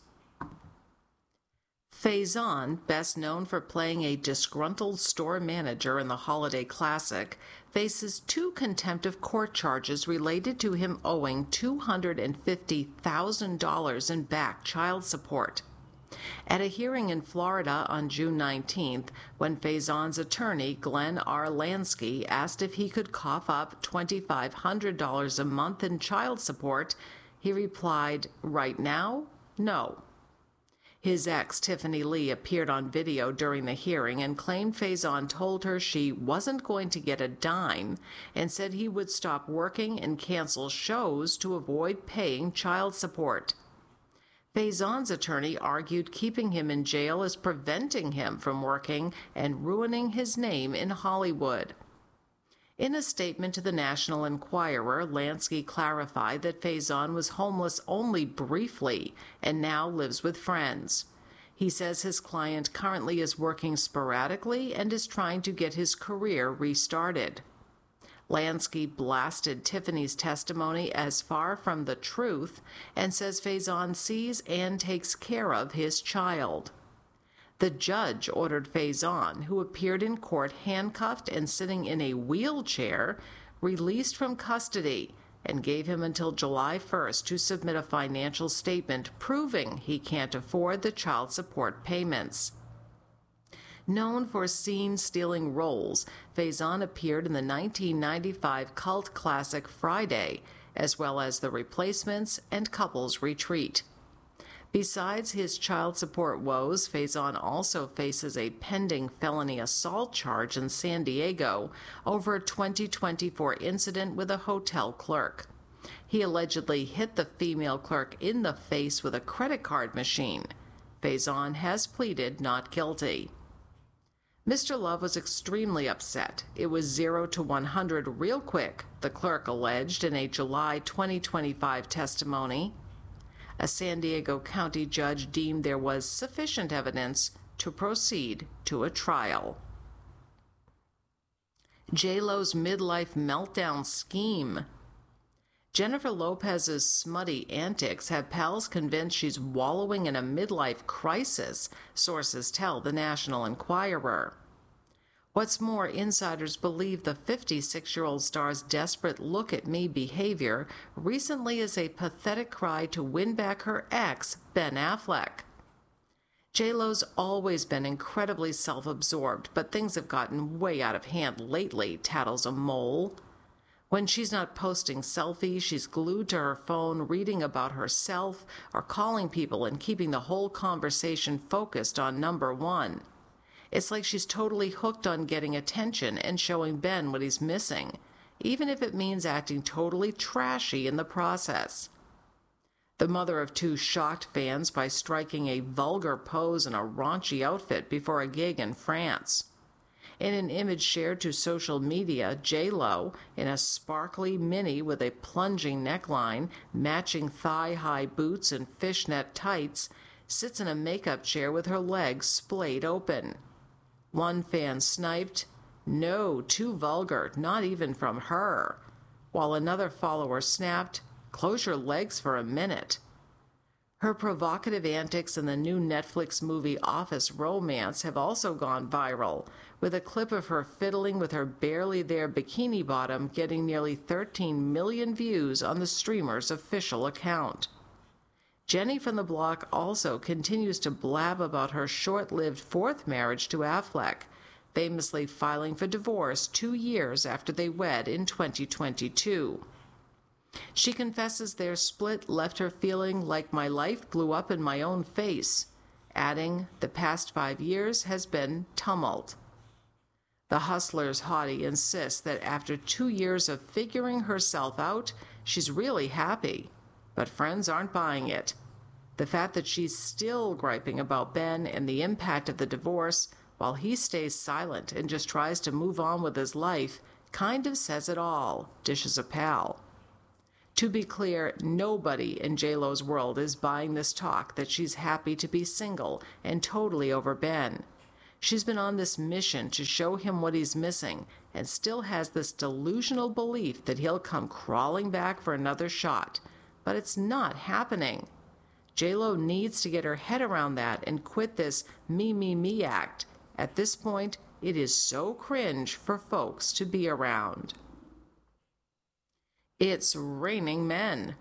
Faison, best known for playing a disgruntled store manager in the Holiday Classic, faces two contempt of court charges related to him owing two hundred fifty thousand dollars in back child support. At a hearing in Florida on June nineteenth, when Faison's attorney, Glenn R. Lansky, asked if he could cough up two thousand five hundred dollars a month in child support, he replied, "Right now, no." His ex, Tiffany Lee, appeared on video during the hearing and claimed Faison told her she wasn't going to get a dime and said he would stop working and cancel shows to avoid paying child support. Faison's attorney argued keeping him in jail is preventing him from working and ruining his name in Hollywood. In a statement to the National Enquirer, Lansky clarified that Faison was homeless only briefly and now lives with friends. He says his client currently is working sporadically and is trying to get his career restarted. Lansky blasted Tiffany's testimony as far from the truth and says Faison sees and takes care of his child. The judge ordered Faison, who appeared in court handcuffed and sitting in a wheelchair, released from custody and gave him until July first to submit a financial statement proving he can't afford the child support payments. Known for scene-stealing roles, Faison appeared in the nineteen ninety-five cult classic Friday, as well as The Replacements and Couples Retreat. Besides his child support woes, Faison also faces a pending felony assault charge in San Diego over a twenty twenty-four incident with a hotel clerk. He allegedly hit the female clerk in the face with a credit card machine. Faison has pleaded not guilty. Mister Love was extremely upset. It was zero to one hundred real quick, the clerk alleged in a July twenty twenty-five testimony. A San Diego County judge deemed there was sufficient evidence to proceed to a trial. J-Lo's midlife meltdown scheme. Jennifer Lopez's smutty antics have pals convinced she's wallowing in a midlife crisis, sources tell the National Enquirer. What's more, insiders believe the fifty-six-year-old star's desperate look-at-me behavior recently is a pathetic cry to win back her ex, Ben Affleck. J-Lo's always been incredibly self-absorbed, but things have gotten way out of hand lately, tattles a mole. When she's not posting selfies, she's glued to her phone, reading about herself, or calling people and keeping the whole conversation focused on number one. It's like she's totally hooked on getting attention and showing Ben what he's missing, even if it means acting totally trashy in the process. The mother of two shocked fans by striking a vulgar pose in a raunchy outfit before a gig in France. In an image shared to social media, J-Lo, in a sparkly mini with a plunging neckline, matching thigh-high boots and fishnet tights, sits in a makeup chair with her legs splayed open. One fan sniped, "No, too vulgar, not even from her," while another follower snapped, "Close your legs for a minute." Her provocative antics in the new Netflix movie Office Romance have also gone viral, with a clip of her fiddling with her barely there bikini bottom getting nearly thirteen million views on the streamer's official account. Jenny from the Block also continues to blab about her short-lived fourth marriage to Affleck, famously filing for divorce two years after they wed in twenty twenty-two. She confesses their split left her feeling like my life blew up in my own face. adding, "The past five years has been tumult." The hustler's hottie insists that after two years of figuring herself out, she's really happy, but friends aren't buying it. The fact that she's still griping about Ben and the impact of the divorce, while he stays silent and just tries to move on with his life, kind of says it all, dishes a pal. To be clear, nobody in J-Lo's world is buying this talk that she's happy to be single and totally over Ben. She's been on this mission to show him what he's missing and still has this delusional belief that he'll come crawling back for another shot. But it's not happening. J-Lo needs to get her head around that and quit this me, me, me act. At this point, it is so cringe for folks to be around. It's raining men.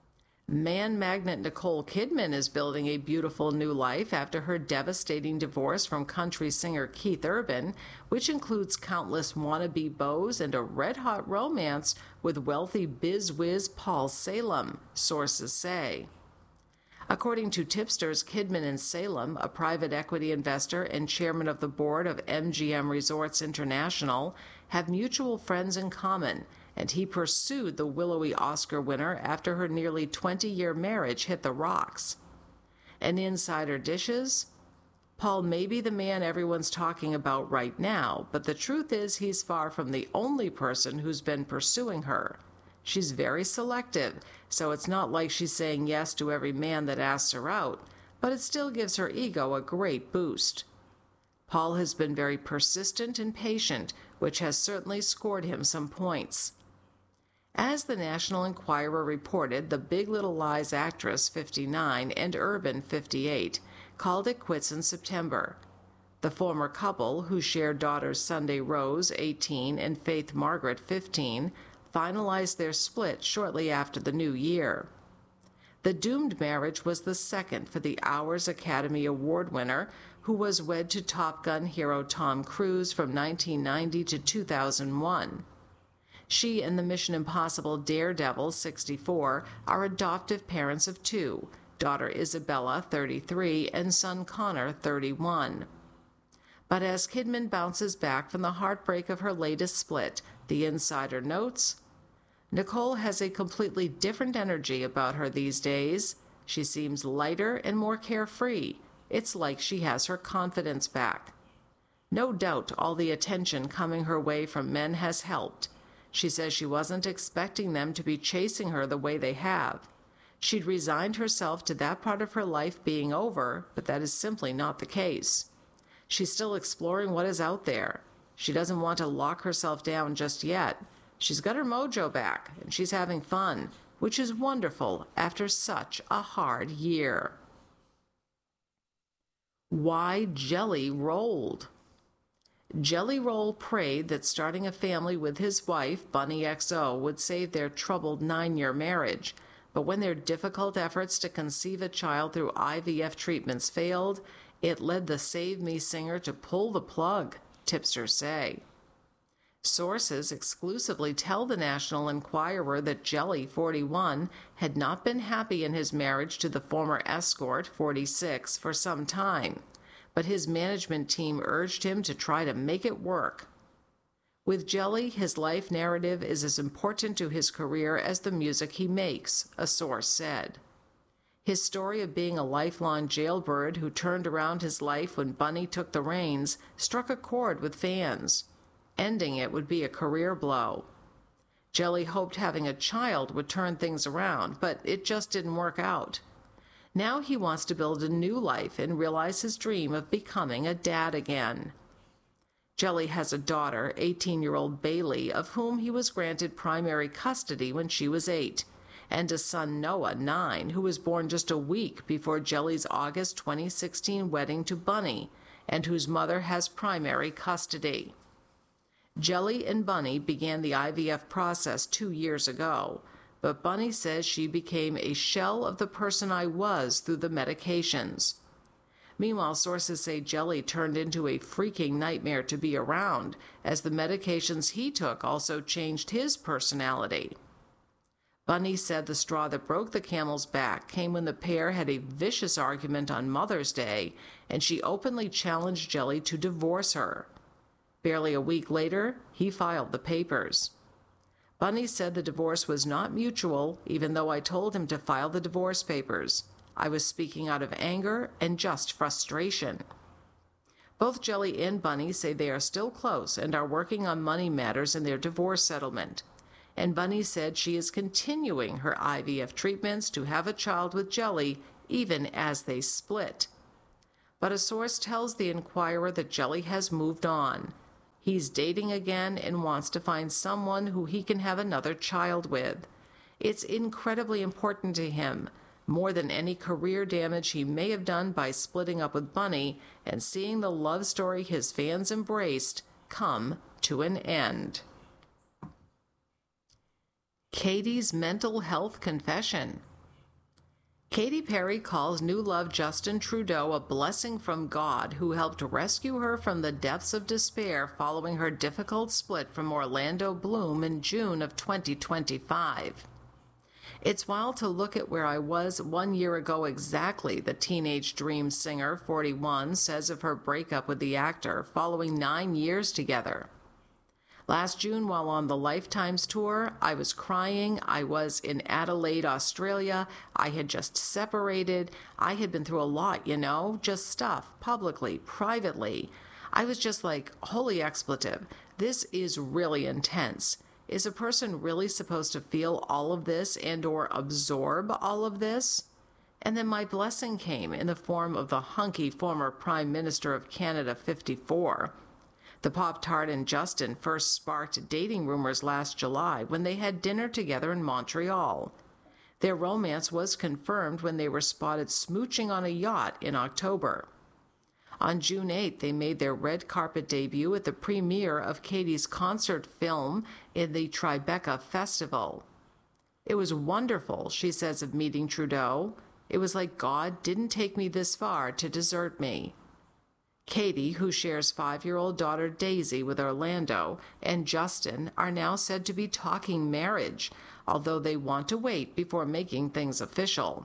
Man magnet Nicole Kidman is building a beautiful new life after her devastating divorce from country singer Keith Urban, which includes countless wannabe beaus and a red-hot romance with wealthy biz-whiz Paul Salem, sources say. According to tipsters, Kidman and Salem, a private equity investor and chairman of the board of M G M Resorts International, have mutual friends in common, and he pursued the willowy Oscar winner after her nearly twenty-year marriage hit the rocks. And insider dishes? Paul may be the man everyone's talking about right now, but the truth is he's far from the only person who's been pursuing her. She's very selective, so it's not like she's saying yes to every man that asks her out, but it still gives her ego a great boost. Paul has been very persistent and patient, which has certainly scored him some points. As the National Enquirer reported, the Big Little Lies actress, fifty-nine, and Urban, fifty-eight, called it quits in September. The former couple, who shared daughters Sunday Rose, eighteen, and Faith Margaret, fifteen, finalized their split shortly after the new year. The doomed marriage was the second for the Hours Academy Award winner, who was wed to Top Gun hero Tom Cruise from nineteen ninety to two thousand one. She and the Mission Impossible daredevil, sixty-four, are adoptive parents of two, daughter Isabella, thirty-three, and son Connor, thirty-one. But as Kidman bounces back from the heartbreak of her latest split, the insider notes, Nicole has a completely different energy about her these days. She seems lighter and more carefree. It's like she has her confidence back. No doubt all the attention coming her way from men has helped. She says she wasn't expecting them to be chasing her the way they have. She'd resigned herself to that part of her life being over, but that is simply not the case. She's still exploring what is out there. She doesn't want to lock herself down just yet. She's got her mojo back, and she's having fun, which is wonderful after such a hard year. Why Jelly rolled. Jelly Roll prayed that starting a family with his wife, Bunny X O, would save their troubled nine-year marriage. But when their difficult efforts to conceive a child through I V F treatments failed, it led the Save Me singer to pull the plug, tipsters say. Sources exclusively tell the National Enquirer that Jelly, forty-one, had not been happy in his marriage to the former escort, forty-six, for some time, but his management team urged him to try to make it work. With Jelly, his life narrative is as important to his career as the music he makes, a source said. His story of being a lifelong jailbird who turned around his life when Bunny took the reins struck a chord with fans. Ending it would be a career blow. Jelly hoped having a child would turn things around, but it just didn't work out. Now he wants to build a new life and realize his dream of becoming a dad again. Jelly has a daughter, eighteen-year-old Bailey, of whom he was granted primary custody when she was eight, and a son, Noah, nine, who was born just a week before Jelly's August twenty sixteen wedding to Bunny, and whose mother has primary custody. Jelly and Bunny began the I V F process two years ago, but Bunny says she became a shell of the person I was through the medications. Meanwhile, sources say Jelly turned into a freaking nightmare to be around, as the medications he took also changed his personality. Bunny said the straw that broke the camel's back came when the pair had a vicious argument on Mother's Day, and she openly challenged Jelly to divorce her. Barely a week later, he filed the papers. Bunny said the divorce was not mutual, even though I told him to file the divorce papers. I was speaking out of anger and just frustration. Both Jelly and Bunny say they are still close and are working on money matters in their divorce settlement. And Bunny said she is continuing her I V F treatments to have a child with Jelly even as they split. But a source tells the Inquirer that Jelly has moved on. He's dating again and wants to find someone who he can have another child with. It's incredibly important to him, more than any career damage he may have done by splitting up with Bunny and seeing the love story his fans embraced come to an end. Katie's mental health confession. Katy Perry calls new love Justin Trudeau a blessing from God who helped rescue her from the depths of despair following her difficult split from Orlando Bloom in June of twenty twenty-five. It's wild to look at where I was one year ago exactly, the Teenage Dream singer, forty-one, says of her breakup with the actor following nine years together. Last June, while on the Lifetimes tour, I was crying. I was in Adelaide, Australia. I had just separated. I had been through a lot, you know, just stuff, publicly, privately. I was just like, holy expletive, this is really intense. Is a person really supposed to feel all of this and or absorb all of this? And then my blessing came in the form of the hunky former Prime Minister of Canada, fifty-four. The Pop-Tart and Justin first sparked dating rumors last July when they had dinner together in Montreal. Their romance was confirmed when they were spotted smooching on a yacht in October. On June eighth, they made their red carpet debut at the premiere of Katie's concert film in the Tribeca Festival. It was wonderful, she says of meeting Trudeau. It was like God didn't take me this far to desert me. Katie, who shares five-year-old daughter Daisy with Orlando, and Justin are now said to be talking marriage, although they want to wait before making things official.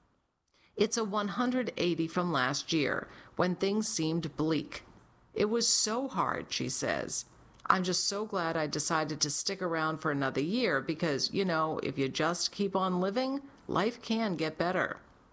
It's a one hundred eighty from last year, when things seemed bleak. It was so hard, she says. I'm just so glad I decided to stick around for another year because, you know, if you just keep on living, life can get better.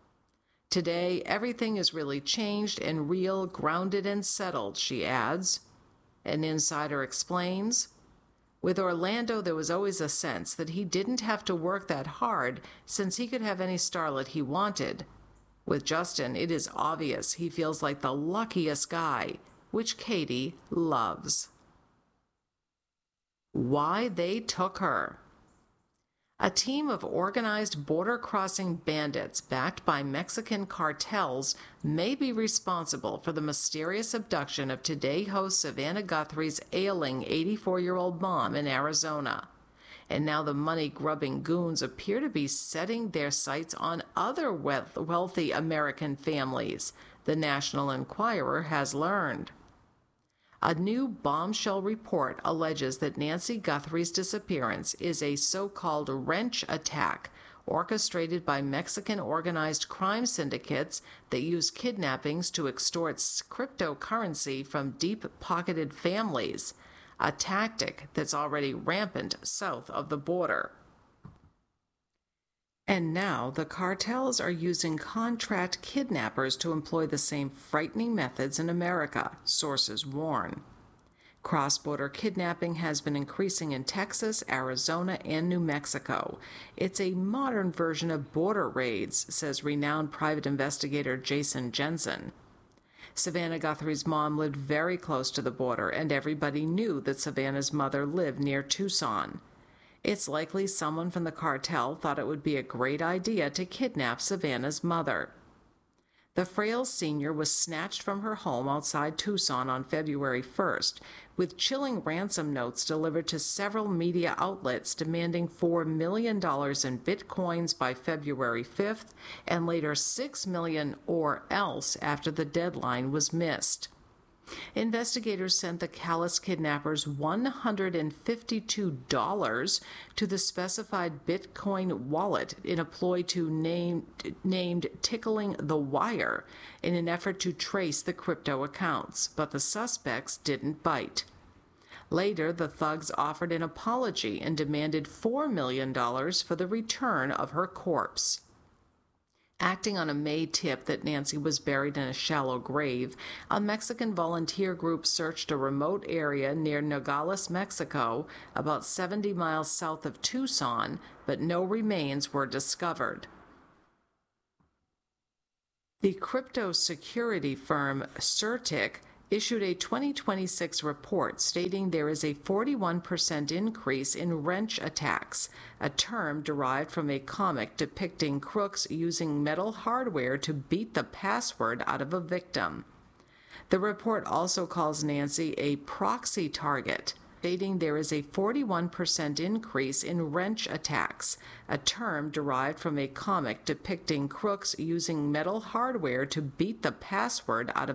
Today, everything is really changed and real, grounded and settled, she adds. An insider explains, with Orlando, there was always a sense that he didn't have to work that hard since he could have any starlet he wanted. With Justin, it is obvious he feels like the luckiest guy, which Katie loves. Why they took her. A team of organized border-crossing bandits backed by Mexican cartels may be responsible for the mysterious abduction of Today host Savannah Guthrie's ailing eighty-four-year-old mom in Arizona. And now the money-grubbing goons appear to be setting their sights on other wealthy American families, the National Enquirer has learned. A new bombshell report alleges that Nancy Guthrie's disappearance is a so-called wrench attack orchestrated by Mexican organized crime syndicates that use kidnappings to extort cryptocurrency from deep-pocketed families, a tactic that's already rampant south of the border. And now the cartels are using contract kidnappers to employ the same frightening methods in America, sources warn. Cross-border kidnapping has been increasing in Texas, Arizona, and New Mexico. It's a modern version of border raids, says renowned private investigator Jason Jensen. Savannah Guthrie's mom lived very close to the border, and everybody knew that Savannah's mother lived near Tucson. It's likely someone from the cartel thought it would be a great idea to kidnap Savannah's mother. The frail senior was snatched from her home outside Tucson on February first, with chilling ransom notes delivered to several media outlets demanding four million dollars in bitcoins by February fifth, and later six million dollars or else after the deadline was missed. Investigators sent the callous kidnappers one hundred fifty-two dollars to the specified Bitcoin wallet in a ploy to name, named Tickling the Wire in an effort to trace the crypto accounts, but the suspects didn't bite. Later, the thugs offered an apology and demanded four million dollars for the return of her corpse. Acting on a May tip that Nancy was buried in a shallow grave, a Mexican volunteer group searched a remote area near Nogales, Mexico, about seventy miles south of Tucson, but no remains were discovered. The crypto security firm Certic issued a twenty twenty-six report stating there is a forty-one percent increase in wrench attacks, a term derived from a comic depicting crooks using metal hardware to beat the password out of a victim. The report also calls Nancy a proxy target, stating there is a forty-one percent increase in wrench attacks, a term derived from a comic depicting crooks using metal hardware to beat the password out of